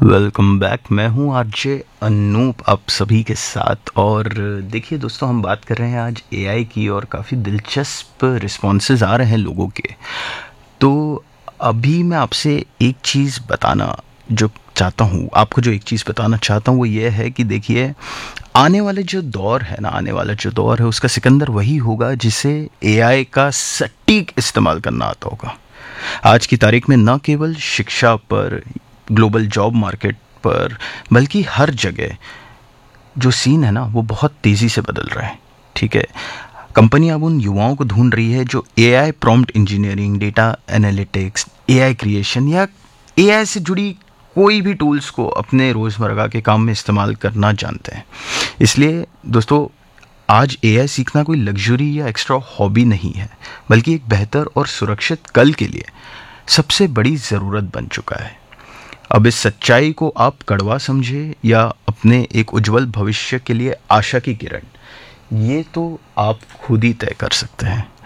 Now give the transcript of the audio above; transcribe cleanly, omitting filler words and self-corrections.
Welcome back. मैं हूं RJ Anoop आप सभी के साथ। और देखिए दोस्तों, हम बात कर रहे हैं आज एआई की और काफ़ी दिलचस्प रिस्पॉन्सेज आ रहे हैं लोगों के। तो अभी मैं आपसे एक चीज़ बताना जो चाहता हूँ, आपको जो एक चीज़ बताना चाहता हूँ वो ये है कि देखिए, आने वाला जो दौर है उसका सिकंदर वही होगा जिसे एआई का सटीक इस्तेमाल करना आता होगा। आज की तारीख में न केवल शिक्षा पर, ग्लोबल जॉब मार्केट पर, बल्कि हर जगह जो सीन है ना वो बहुत तेज़ी से बदल रहा है। ठीक है, कंपनियां अब उन युवाओं को ढूंढ रही है जो AI prompt engineering, data analytics, AI creation या एआई से जुड़ी कोई भी टूल्स को अपने रोज़मर्रा के काम में इस्तेमाल करना जानते हैं। इसलिए दोस्तों, आज एआई सीखना कोई लग्जरी या एक्स्ट्रा हॉबी नहीं है, बल्कि एक बेहतर और सुरक्षित कल के लिए सबसे बड़ी ज़रूरत बन चुका है। अब इस सच्चाई को आप कड़वा समझे या अपने एक उज्जवल भविष्य के लिए आशा की किरण, ये तो आप खुद ही तय कर सकते हैं।